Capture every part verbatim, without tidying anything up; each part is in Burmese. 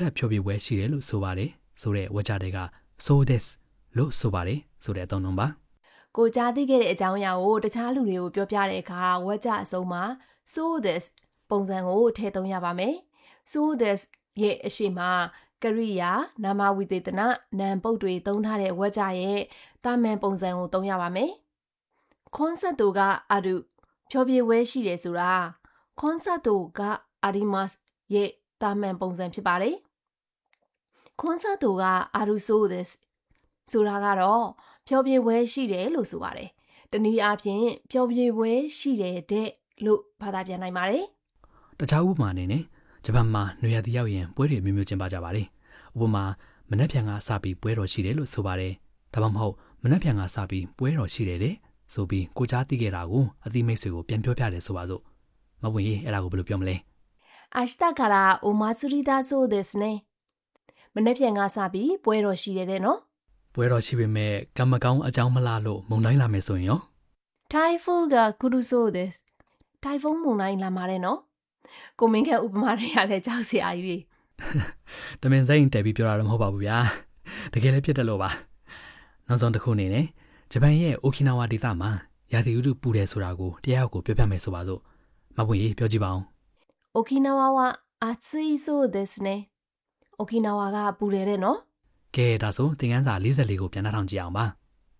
ထဖြောပြပွဲရှိတယ်လို့ဆိုပါတယ်ဆိုတဲ့ဝါကြတဲ့က so this လို့ဆိုပါတယ်ဆိုတဲ့အသုံးနှုန်းပါကိုကြားသိခဲ့တဲ့အကြောင်းအရာကိုတခြားလူတွေကိုပြောပြတဲ့အခါဝါကြအဆုံးမှာ so this ပုံစံကိုထည့်သုံးရပါမယ် so this ရဲ့အရှိမကရိယာနာမဝိသေသနနာမ်ပုတ်တွေသုံးထားတဲ့ဝါကြရဲ့တာမန်ပုံစံကိုသုံးရပါမယ်ကွန်ဆတ်တိုကအရုဖြောပြပွဲရှိတယ်ဆိုတာကွန်ဆတ်တိုကအရီမတ်ရဲ့တာမန်ပုံစံဖြစ်ပါတယ်ကွန်ဆတ်တိုကအရု so this ဆိုတာကတော့ဖြောပြပွဲရှိတယ်လို့ဆိုပါတယ်တနည်းအားဖြင့်ဖြောပြပွဲရှိတယ်တဲ့လို့ဘာသာပြန်နိုင်ပါတယ်တခြားဥပမာအနေနဲ့ဂျပန်မှာနွေရာသီရောက်ရင်ပွဲတွေမျိုးမျိုးကျင်းပကြပါတယ်ဥပမာမနက်ဖြန်ကစပြီးပွဲတော်ရှိတယ်လို့ဆိုပါတယ်ဒါမှမဟုတ်မနက်ဖြန်ကစပြီးပွဲတော်ရှိတယ်တဲ့ဆိုပြီးကိုကြားသိခဲ့တာကိုအသိမိတ်ဆွေကိုပြန်ပြောပြတယ်ဆိုပါစို့မဝင်ရေးအဲ့ဒါကိုဘယ်လိုပြောမလဲ明日からお祭りだそうですねမနက်ဖြန်ကစပြီးပွဲတော်ရှိတယ်တဲ့နော်ပွဲတော်ရှိပေမဲ့ကံမကောင်းအကြောင်းမလားလို့မုန်တိုင်းလာမယ်ဆိုရင်ရော台風が来るそうです台風မုန်တိုင်းလာမှာတဲ့နော်ကိုမင်းကဥပမာတွေကလည်းကြောက်စရာကြီးတမင်စိတ်တက်ပြီးပြောတာတော့မဟုတ်ပါဘူးဗျာတကယ်လည်းဖြစ်တယ်လို့ပါနောက်ဆုံးတစ်ခုအနေနဲ့ဂျပန်ရဲ့အိုကီနာဝါဒေသမှာရာသီဥတုပူတယ်ဆိုတာကိုတရားကိုပြောပြမယ်ဆိုပါစို့မပွင့်ရေးပြောကြည့်ပါအောင်အိုကီနာဝါは暑いそうですねအိုကီနာဝါကပူတယ်တဲ့နော်ကဲဒါဆိုသင်ခန်းစာ၄၄ကိုပြန်နှားထောင်ကြည့်အောင်ပါ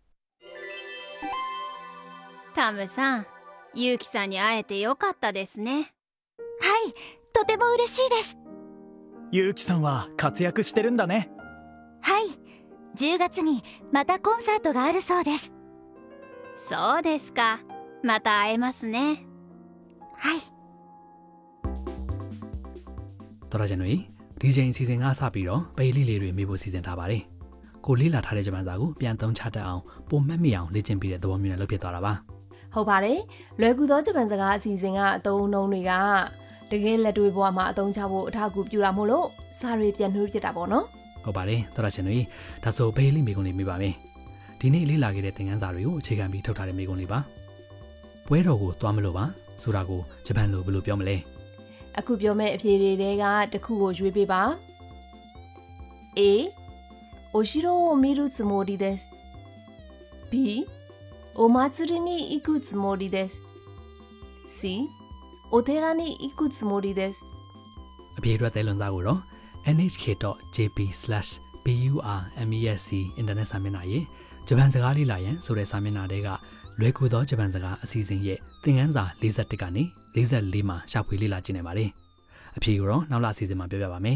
タムさんゆうきさんに会えてよかったですねはいとても嬉しいですゆうきさんは活躍してるんだねはいじゅうがつにまたコンサートがあるそうですそうですかまた会えますねはいတော်ရကြနော်ဒီချိန်အစီအစဉ်ကစပြီးတော့ပေလိလေးတွေမေးဖို့စီစဉ်ထားပါတယ်ကိုလေးလာထားတဲ့ဂျပန်စာကိုပြန်သုံးချတတ်အောင်ပုံမှတ်မိအောင်လေ့ကျင့်ပြီးတဲ့သဘောမျိုးနဲ့လုပ်ဖြစ်သွားတာပါဟုတ်ပါတယ်လွယ်ကူသောဂျပန်စကားအစီအစဉ်ကအသုံးအနှုန်းတွေကတကယ်လက်တွေ့ဘဝမှာအသုံးချဖို့အထောက်အကူပြုတာမို့လို့စာတွေပြန်နှိုးပြတာပေါ့နော်ဟုတ်ပါတယ်တော်ရရှင်တွေဒါဆိုပေလိမေကွန်လေးမေးပါမယ်ဒီနေ့လေ့လာခဲ့တဲ့သင်ခန်းစာတွေကိုအခြေခံပြီးထုတ်ထားတဲ့မေကွန်လေးပါပွဲတော်ကိုသွားမလို့ပါဆိုတာကိုဂျပန်လိုဘယ်လိုပြောမလဲအခုပြောမယ့်အဖြေတွေထဲကတစ်ခုကိုရွေးပေးပါ A お城を見るつもりです B お祭りに行くつもりです C お寺に行くつもりですအဖြေအတွက်သဲလွန်စာကိုတော့ en h k dot j p slash b u r m e s c အင်တာနက်စာမျက်နှာရဲ့ဂျပန်စကားလေးလာရန်ဆိုတဲ့စာမျက်နှာတွေကလွယ်ကူသောဂျပန်စကားအစီအစဉ်ရဲ့သင်ခန်းစာ၄၁ကနေ၄၄မှာရှာဖွေလေ့လာကြည့်နိုင်ပါတယ်အဖြေကိုတော့နောက်လာအစီအစဉ်မှာပြောပြပါမယ်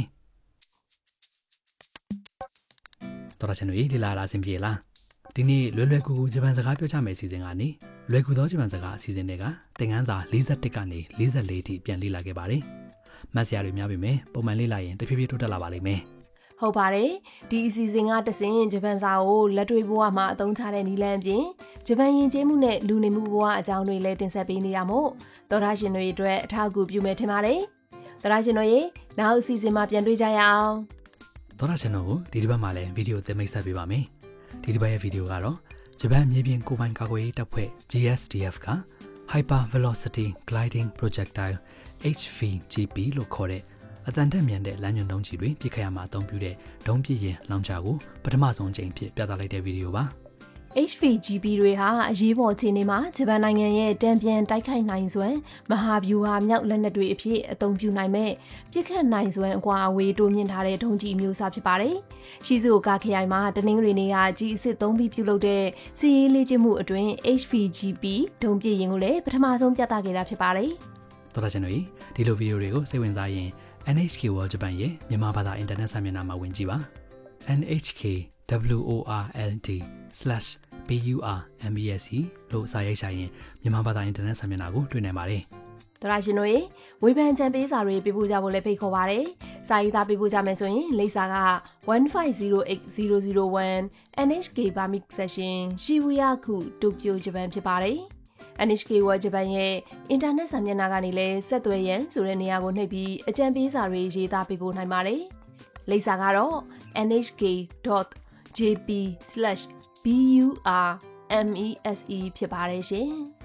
တော်ရချင်တွေလေ့လာတာအဆင်ပြေလားဒီနေ့လွယ်လွယ်ကူကူဂျပန်စကားပြောချမယ့်အစီအစဉ်ကနေလွယ်ကူသောဂျပန်စကားအစီအစဉ်တွေကသင်ခန်းစာ၄၁ကနေ၄၄အထိပြန်လေ့လာခဲ့ပါတယ်မှတ်စရာတွေများပြီမယ်ပုံမှန်လေ့လာရင်တဖြည်းဖြည်းတိုးတက်လာပါလိမ့်မယ်ဟုတ်ပါတယ်ဒီအစီအစဉ်ကတဆင်ဂျပန်စာကိုလက်တွေ့ဘဝမှာအသုံးချတဲ့နည်းလမ်းအပြင်ဂျပန်ယဉ်ကျေးမှုနဲ့လူနေမှုဘဝအကြောင်းတွေလည်းတင်ဆက်ပေးနေတာမို့သောတာရှင်တွေအတွက်အထောက်အကူပြုမယ်ထင်ပါတယ်သောတာရှင်တို့ရေနောက်အစီအစဉ်မှာပြန်တွေ့ကြရအောင်သောတာရှင်တို့ကိုဒီတစ်ပတ်မှာလည်းဗီဒီယိုသင်မိတ်ဆက်ပေးပါမယ်ဒီတစ်ပတ်ရဲ့ဗီဒီယိုကတော့ဂျပန်မြေပြင်ကိုယ်ပိုင်ကာကွယ်ရေးတပ်ဖွဲ့ G S D F က Hyper Velocity Gliding Projectile H V G P လို့ခေါ်တဲ့အတန်တက်မြန်တဲ့လမ်းညွှန်ဒုံးကျည်တွေပစ်ခတ်ရမှာအသုံးပြုတဲ့ဒုံးပစ်ရင်လောင်ချာကိုပထမဆုံးအကြိမ်ဖြစ်ပြသလိုက်တဲ့ဗီဒီယိုပါ H V G P တွေဟာအရေးပေါ်အခြေအနေမှာဂျပန်နိုင်ငံရဲ့တံပြန်တိုက်ခိုက်နိုင်စွမ်းမဟာဗျူဟာမြောက်လက်နက်တွေအဖြစ်အသုံးပြုနိုင်မဲ့ပြစ်ခတ်နိုင်စွမ်းအကွာအဝေးတိုးမြင့်ထားတဲ့ဒုံးကျည်မျိုးစားဖြစ်ပါတယ်။ရှီဇူအိုကာခရိုင်မှာတနင်္ဂနွေနေ့ကကြီးအစ်စ်သုံးပြီးပြုလုပ်တဲ့စီးရေးလေ့ကျင့်မှုအတွင်း H V G P ဒုံးပစ်ရင်ကိုလည်းပထမဆုံးပြသခဲ့တာဖြစ်ပါတယ်။တော်တော်ရှင်တို့ဒီလိုဗီဒီယိုတွေကိုစိတ်ဝင်စားရင် N H K World Japan ရဲ့မြန်မာဘာသာအင်တာနက်စာမျက်နှာမှာဝင်ကြည့်ပါ N H K world slash b u r m e s c လို့စာရိုက်ရှာရင်မြန်မာဘာသာအင်တာနက်စာမျက်နှာကိုတွေ့နိုင်ပါတယ်။တော်ရရှင်တို့ရေဝေဖန်ချန်ပေးစာတွေပေးပို့ကြဖို့လည်းဖိတ်ခေါ်ပါရစေ။စာရေးသားပေးပို့ကြမယ်ဆိုရင်လိပ်စာကone five zero eight zero zero one N H K Burmese Section Shibuya ခုတိုကျိုဂျပန်ဖြစ်ပါတယ်။ N H K World Japan ရဲ့အင်တာနက်စာမျက်နှာကနေလည်းဆက်သွယ်ရန်ဆိုတဲ့နေရာကိုနှိပ်ပြီးအကြံပေးစာတွေရေးသားပေးပို့နိုင်ပါတယ်။လိပ်စာကတော့ n h k dot j p slash b u r m e s e ဖြစ်ပါတယ်ရှင်။